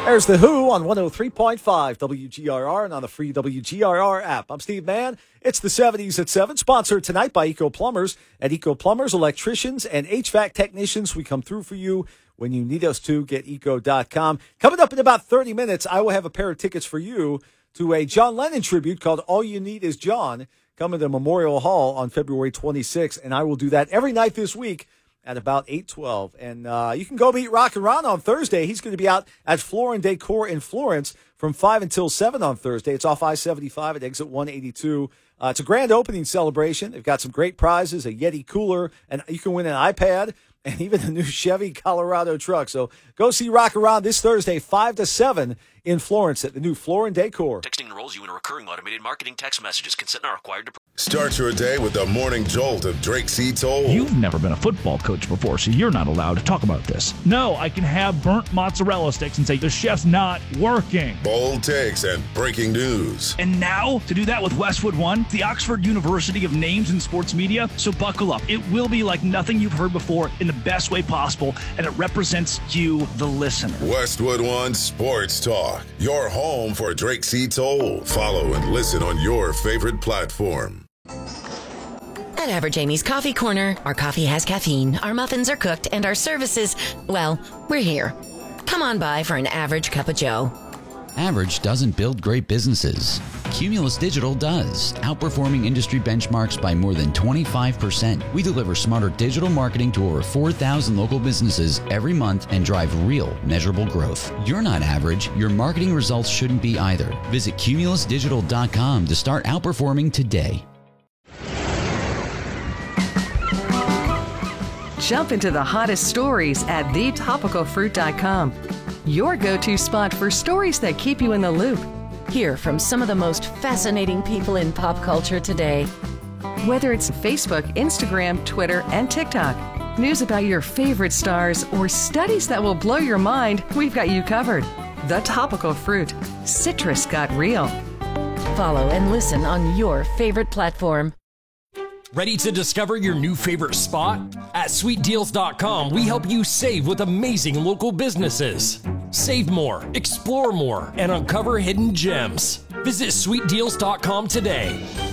There's The Who on 103.5 WGRR and on the free WGRR app. I'm Steve Mann. It's the 70s at 7, sponsored tonight by Eco Plumbers. At Eco Plumbers, electricians and HVAC technicians, we come through for you when you need us to. Get eco.com. Coming up in about 30 minutes, I will have a pair of tickets for you to a John Lennon tribute called All You Need Is John, coming to Memorial Hall on February 26th, and I will do that every night this week at about 8:12. And you can go meet Rock and Ron on Thursday. He's going to be out at Florin Decor in Florence from 5 until 7 on Thursday. It's off I-75 at exit 182. It's a grand opening celebration. They've got some great prizes, a Yeti cooler, and you can win an iPad and even a new Chevy Colorado truck. So go see Rock and Ron this Thursday, 5 to 7 in Florence at the new Florin Decor. Texting enrolls you in a recurring automated marketing text messages. Consent not required to... Start your day with the morning jolt of Drake C. Toll. You've never been a football coach before, so you're not allowed to talk about this. No, I can have burnt mozzarella sticks and say the chef's not working. Bold takes and breaking news. And now, to do that with Westwood One, the Oxford University of Names in Sports Media. So buckle up. It will be like nothing you've heard before in the best way possible, and it represents you, the listener. Westwood One Sports Talk, your home for Drake C. Toll. Follow and listen on your favorite platform. At Average Amy's Coffee Corner, our coffee has caffeine, our muffins are cooked, and our services, well, we're here. Come on by for an average cup of joe. Average doesn't build great businesses. Cumulus Digital does, outperforming industry benchmarks by more than 25%. We deliver smarter digital marketing to over 4,000 local businesses every month and drive real, measurable growth. You're not average. Your marketing results shouldn't be either. Visit cumulusdigital.com to start outperforming today. Jump into the hottest stories at thetopicalfruit.com. Your go-to spot for stories that keep you in the loop. Hear from some of the most fascinating people in pop culture today. Whether it's Facebook, Instagram, Twitter, and TikTok, news about your favorite stars, or studies that will blow your mind, we've got you covered. The Topical Fruit. Citrus got real. Follow and listen on your favorite platform. Ready to discover your new favorite spot? At sweetdeals.com, we help you save with amazing local businesses. Save more, explore more, and uncover hidden gems. Visit sweetdeals.com today.